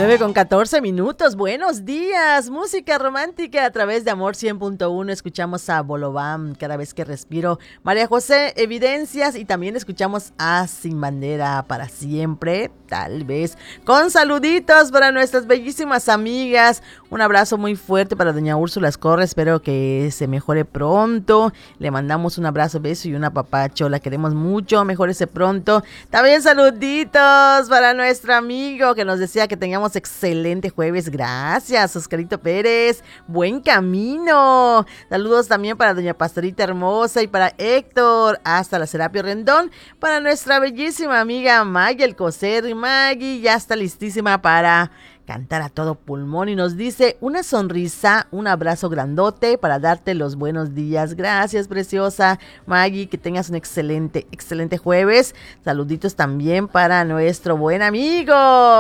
9:14. Buenos días, música romántica a través de Amor 100.1. Escuchamos a Bolobán, Cada vez que respiro, María José, Evidencias, y también escuchamos a Sin Bandera, Para Siempre, tal vez, con saluditos para nuestras bellísimas amigas. Un abrazo muy fuerte para doña Úrsula Escorre, espero que se mejore pronto. Le mandamos un abrazo, beso y un apapacho, la queremos mucho, mejórese pronto. También saluditos para nuestro amigo que nos decía que tengamos excelente jueves. Gracias, Oscarito Pérez. Buen camino. Saludos también para doña Pastorita Hermosa y para Héctor hasta la Serapio Rendón. Para nuestra bellísima amiga Maggie El Coser. Maggie ya está listísima para cantar a todo pulmón y nos dice una sonrisa, un abrazo grandote para darte los buenos días. Gracias, preciosa Maggie, que tengas un excelente jueves. Saluditos también para nuestro buen amigo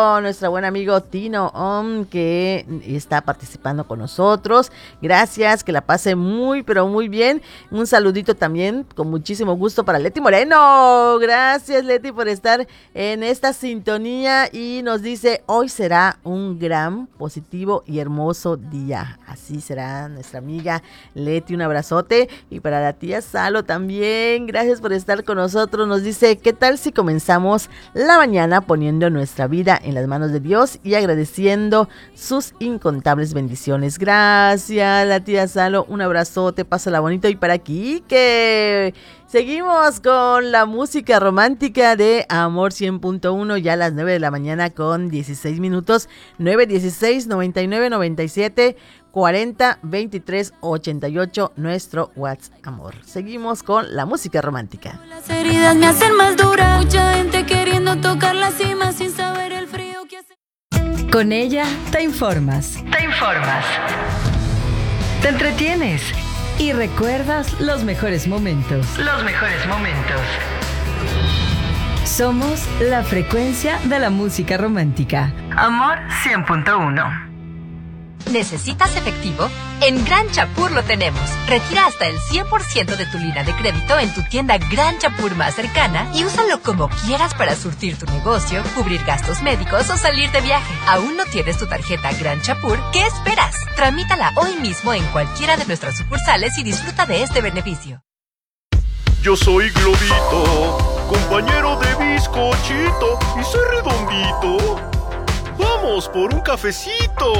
Tino, que está participando con nosotros. Gracias, que la pase muy, pero muy bien. Un saludito también con muchísimo gusto para Leti Moreno. Gracias, Leti, por estar en esta sintonía y nos dice, hoy será un gran, positivo y hermoso día. Así será nuestra amiga Leti, un abrazote. Y para la tía Salo también, gracias por estar con nosotros. Nos dice, ¿qué tal si comenzamos la mañana poniendo nuestra vida en las manos de Dios y agradeciendo sus incontables bendiciones? Gracias, la tía Salo, un abrazote, pásala bonito. Y para Quique, seguimos con la música romántica de Amor 100.1, ya a las 9 de la mañana con 16 minutos, 916 99 97 40 23 88, nuestro WhatsApp, amor. Seguimos con la música romántica. Las heridas me hacen más dura, mucha gente queriendo tocar la cima sin saber el frío que hace. Con ella te informas. Te entretienes. Y recuerdas los mejores momentos. Somos la frecuencia de la música romántica. Amor 100.1. ¿Necesitas efectivo? En Gran Chapur lo tenemos. Retira hasta el 100% de tu línea de crédito en tu tienda Gran Chapur más cercana y úsalo como quieras para surtir tu negocio, cubrir gastos médicos o salir de viaje. ¿Aún no tienes tu tarjeta Gran Chapur? ¿Qué esperas? Tramítala hoy mismo en cualquiera de nuestras sucursales y disfruta de este beneficio. Yo soy Globito, compañero de bizcochito, y soy redondito. Vamos por un cafecito.